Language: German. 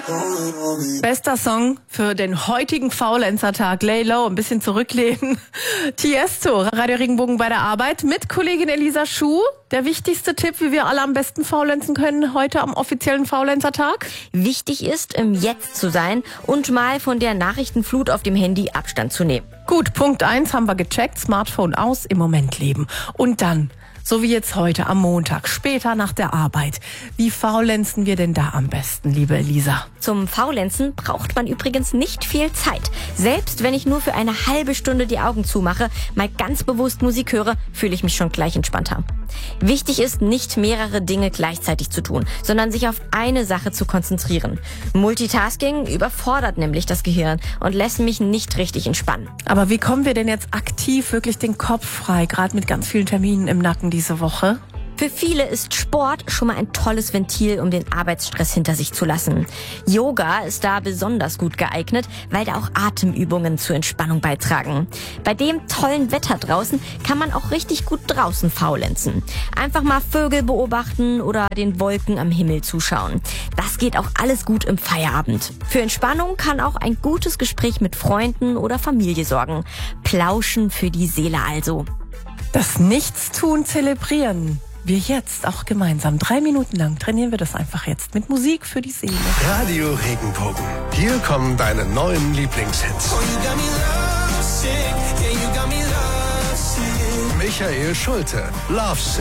Bester Song für den heutigen Faulenzer-Tag. Lay low, ein bisschen zurücklehnen. Tiesto, Radio Regenbogen bei der Arbeit mit Kollegin Elisa Schuh. Der wichtigste Tipp, wie wir alle am besten faulenzen können heute am offiziellen Faulenzer-Tag? Wichtig ist, im Jetzt zu sein und mal von der Nachrichtenflut auf dem Handy Abstand zu nehmen. Gut, Punkt 1 haben wir gecheckt. Smartphone aus, im Moment leben. Und dann, so wie jetzt heute am Montag, später nach der Arbeit. Wie faulenzen wir denn da am besten, liebe Elisa? Zum Faulenzen braucht man übrigens nicht viel Zeit. Selbst wenn ich nur für eine halbe Stunde die Augen zumache, mal ganz bewusst Musik höre, fühle ich mich schon gleich entspannter. Wichtig ist, nicht mehrere Dinge gleichzeitig zu tun, sondern sich auf eine Sache zu konzentrieren. Multitasking überfordert nämlich das Gehirn und lässt mich nicht richtig entspannen. Aber wie kommen wir denn jetzt aktiv wirklich den Kopf frei, gerade mit ganz vielen Terminen im Nacken diese Woche? Für viele ist Sport schon mal ein tolles Ventil, um den Arbeitsstress hinter sich zu lassen. Yoga ist da besonders gut geeignet, weil da auch Atemübungen zur Entspannung beitragen. Bei dem tollen Wetter draußen kann man auch richtig gut draußen faulenzen. Einfach mal Vögel beobachten oder den Wolken am Himmel zuschauen. Das geht auch alles gut im Feierabend. Für Entspannung kann auch ein gutes Gespräch mit Freunden oder Familie sorgen. Plauschen für die Seele also. Das Nichtstun zelebrieren. Wir jetzt auch gemeinsam. 3 Minuten lang trainieren wir das einfach jetzt mit Musik für die Seele. Radio Regenbogen. Hier kommen deine neuen Lieblingshits. Michael Schulte, Love Sick.